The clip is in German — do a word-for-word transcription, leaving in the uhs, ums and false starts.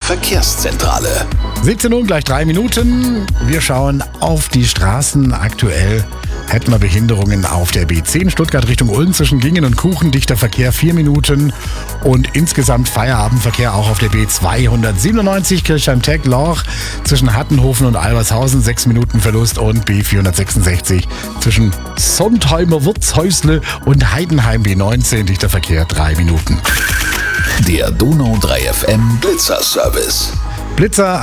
Verkehrszentrale. siebzehn Uhr, gleich drei Minuten. Wir schauen auf die Straßen. Aktuell hätten wir Behinderungen auf der B zehn Stuttgart Richtung Ulm zwischen Gingen und Kuchen. Dichter Verkehr vier Minuten und insgesamt Feierabendverkehr auch auf der B zweihundertsiebenundneunzig Kirchheim-Teck-Lorch zwischen Hattenhofen und Albershausen sechs Minuten Verlust und B vierhundertsechsundsechzig zwischen Sontheimer Wirtshäusle und Heidenheim B neunzehn dichter Verkehr drei Minuten. Der Donau drei F M Blitzer Service. Blitzer